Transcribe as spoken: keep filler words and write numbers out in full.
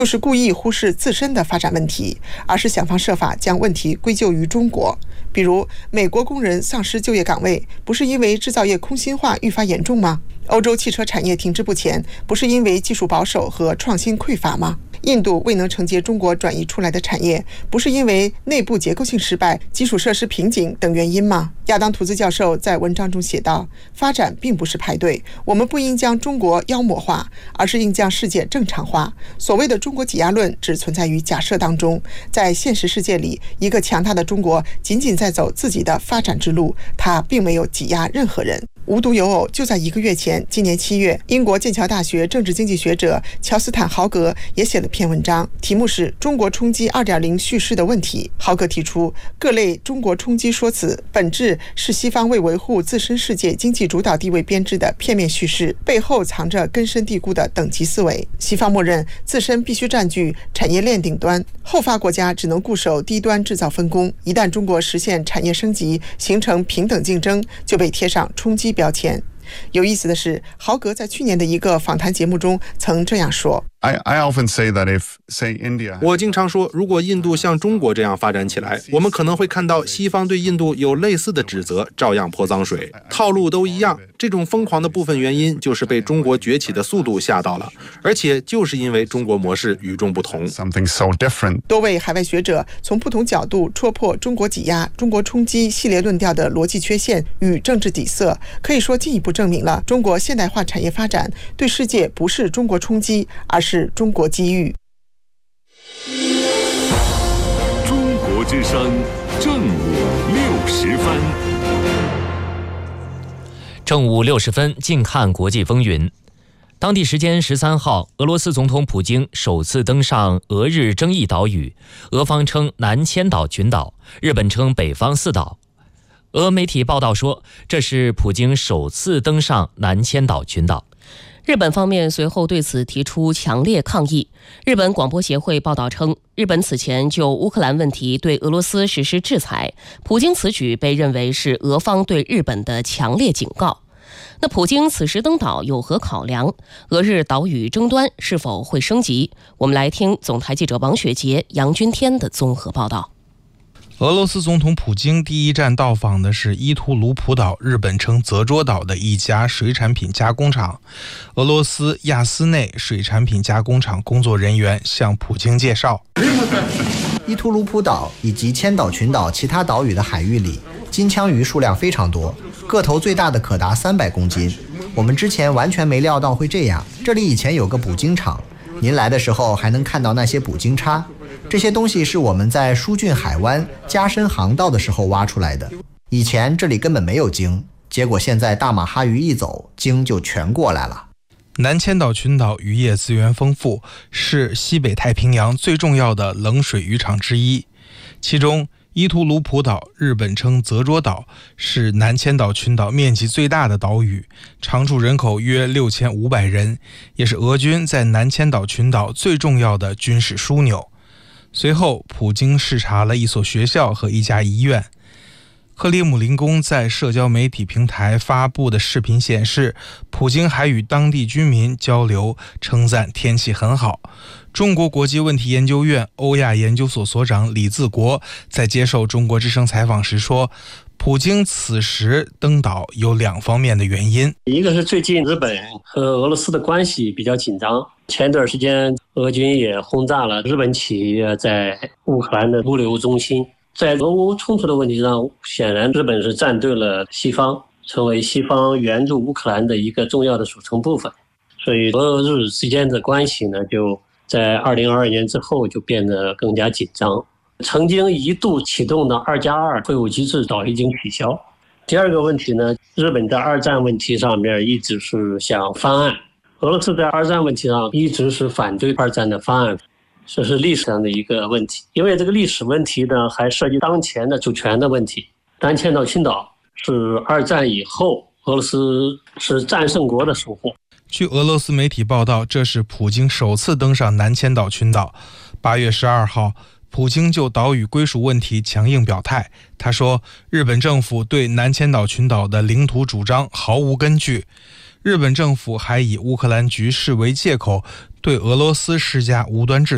就是故意忽视自身的发展问题，而是想方设法将问题归咎于中国。比如，美国工人丧失就业岗位，不是因为制造业空心化愈发严重吗？欧洲汽车产业停滞不前，不是因为技术保守和创新匮乏吗？印度未能承接中国转移出来的产业，不是因为内部结构性失败、基础设施瓶颈等原因吗？亚当·图兹教授在文章中写道：发展并不是排队，我们不应将中国妖魔化，而是应将世界正常化。所谓的中国挤压论只存在于假设当中，在现实世界里，一个强大的中国仅仅在走自己的发展之路，它并没有挤压任何人。无独有偶，就在一个月前，今年七月，英国剑桥大学政治经济学者乔斯坦·豪格也写了篇文章，题目是《中国冲击 二点零 叙事的问题》。豪格提出，各类中国冲击说辞本质是西方为维护自身世界经济主导地位编织的片面叙事，背后藏着根深蒂固的等级思维。西方默认自身必须占据产业链顶端，后发国家只能固守低端制造分工。一旦中国实现产业升级，形成平等竞争，就被贴上冲击标签。有意思的是，豪格在去年的一个访谈节目中曾这样说。 I, I often say that if, say, India... 我经常说，如果印度像中国这样发展起来，我们可能会看到西方对印度有类似的指责，照样泼脏水，套路都一样。这种疯狂的部分原因就是被中国崛起的速度吓到了，而且就是因为中国模式与众不同。 Something so different. 多位海外学者从不同角度戳破中国挤压、中国冲击系列论调的逻辑缺陷与政治底色，可以说进一步证明了中国现代化产业发展对世界不是中国冲击，而是是中国机遇。 中国之声正午六十分， 正午六十分，近看国际风云。当地时间十三号，俄罗斯总统普京首次登上俄日争议岛屿，俄方称南千岛群岛，日本称北方四岛。俄媒体报道说，这是普京首次登上南千岛群岛。 日本方面随后对此提出强烈抗议。日本广播协会报道称，日本此前就乌克兰问题对俄罗斯实施制裁，普京此举被认为是俄方对日本的强烈警告。那普京此时登岛有何考量？俄日岛屿争端是否会升级？我们来听总台记者王雪杰、杨君天的综合报道。 俄罗斯总统普京第一站到访的是伊图卢普岛，日本称泽捉岛的一家水产品加工厂。俄罗斯亚斯内水产品加工厂工作人员向普京介绍， 伊图卢普岛以及千岛群岛其他岛屿的海域里，金枪鱼数量非常多，个头最大的可达三百公斤。我们之前完全没料到会这样。这里以前有个捕鲸场，您来的时候还能看到那些捕鲸叉。这些东西是我们在疏浚海湾加深航道的时候挖出来的。以前这里根本没有鲸，结果现在大马哈鱼一走，鲸就全过来了。 南千岛群岛渔业资源丰富，是西北太平洋最重要的冷水渔场之一。其中伊图卢普岛，日本称泽捉岛，是南千岛群岛面积最大的岛屿，常住人口约六千五百人，也是俄军在南千岛群岛最重要的军事枢纽。随后，普京视察了一所学校和一家医院。克里姆林宫在社交媒体平台发布的视频显示，普京还与当地居民交流，称赞天气很好。中国国际问题研究院欧亚研究所所长李自国在接受中国之声采访时说，普京此时登岛有两方面的原因， 一个是最近日本和俄罗斯的关系比较紧张，前段时间俄军也轰炸了日本企业在乌克兰的物流中心。在俄乌冲突的问题上，显然日本是站对了西方，成为西方援助乌克兰的一个重要的组成部分。所以俄日之间的关系呢，就在二零二二年之后就变得更加紧张。曾经一度启动的二加二会晤机制早已经取消。第二个问题呢，日本在二战问题上面一直是想翻案，俄罗斯在二战问题上一直是反对二战的方案，这是历史上的一个问题。因为这个历史问题呢，还涉及当前的主权的问题。南千岛群岛是二战以后俄罗斯是战胜国的收获。 据俄罗斯媒体报道，这是普京首次登上南千岛群岛。八月十二号，普京就岛屿归属问题强硬表态。他说，日本政府对南千岛群岛的领土主张毫无根据。日本政府还以乌克兰局势为借口，对俄罗斯施加无端制裁。